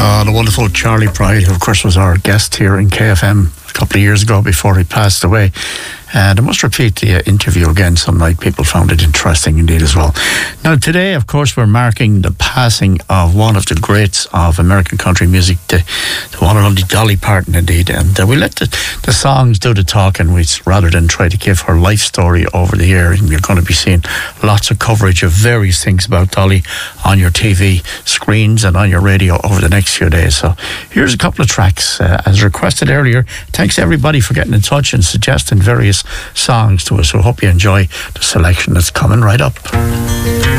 The wonderful Charlie Pride, who of course was our guest here in KFM a couple of years ago before he passed away. And I must repeat the interview again some night. People found it interesting indeed as well. Now today, of course, we're marking the passing of one of the greats of American country music, the one and only Dolly Parton indeed. And we let the songs do the talking, rather than try to give her life story over the air. And you're going to be seeing lots of coverage of various things about Dolly on your TV screens and on your radio over the next few days. So here's a couple of tracks as requested earlier. Thanks everybody for getting in touch and suggesting various songs to us. So hope you enjoy the selection that's coming right up.